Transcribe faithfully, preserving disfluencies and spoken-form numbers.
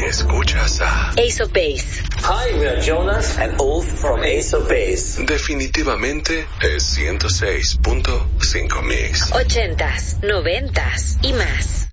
Escuchas a Ace of Base. Hi, we are Jonas and Ulf from Ace of Base. Definitivamente es ciento seis punto cinco Mix. Ochentas, noventas y más.